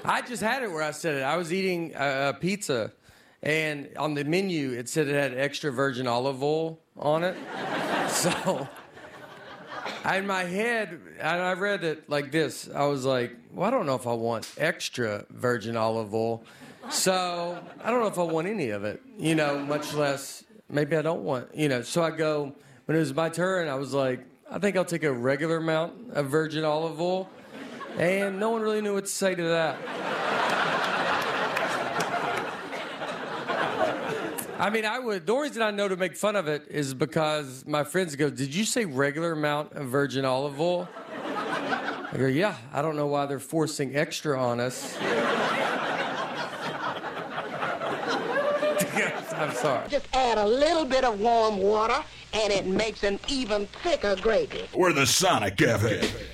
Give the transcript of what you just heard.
I just had it where I said it. I was eating a pizza, and on the menu, it said it had extra virgin olive oil on it. So, in my head, and I read it like this. I was like, well, I don't know if I want extra virgin olive oil. So, I don't know if I want any of it, much less, maybe I don't want, So I go, when it was my turn, I was like, I think I'll take a regular amount of virgin olive oil. And no one really knew what to say to that. I mean, the only reason I know to make fun of it is because my friends go, did you say regular amount of virgin olive oil? I go, yeah, I don't know why they're forcing extra on us. I'm sorry. Just add a little bit of warm water, and it makes an even thicker gravy. We're the Sonic Cafe.